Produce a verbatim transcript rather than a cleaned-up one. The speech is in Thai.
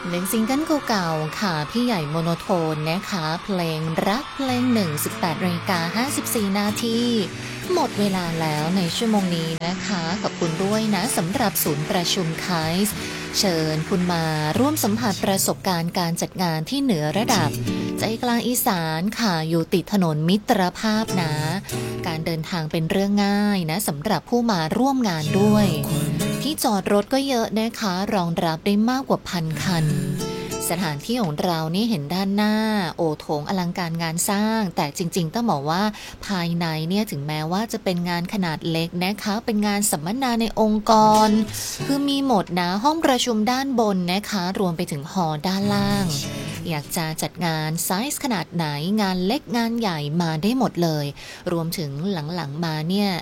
หนึ่งซิงเกิลเก่าๆค่ะพี่ใหญ่โมโนโทนนะคะเพลงรักเพลงหนึ่ง สิบแปดนาฬิกาห้าสิบสี่นาทีหมดเวลาแล้วในชั่วโมงนี้นะคะขอบคุณด้วยนะสำหรับศูนย์ประชุมไคส์เชิญคุณมาร่วมสัมผัสประสบการณ์การจัดงานที่เหนือระดับใจกลางอีสานค่ะอยู่ติดถนนมิตรภาพนะการเดินทางเป็นเรื่องง่ายนะสำหรับผู้มาร่วมงานด้วยที่จอดรถก็เยอะนะคะรองรับได้มากกว่าพันคันสถานที่ของเรานี่เห็นด้านหน้าโอโถงอลังการงานสร้างแต่จริงๆต้องบอกว่าภายในเนี่ยถึงแม้ว่าจะเป็นงานขนาดเล็กนะคะเป็นงานสัมมนาในองค์กรคือมีหมดนะห้องประชุมด้านบนนะคะรวมไปถึงหอด้านล่างอยากจะจัดงานไซส์ขนาดไหนงานเล็กงานใหญ่มาได้หมดเลยรวมถึงหลังๆมาเนี่ย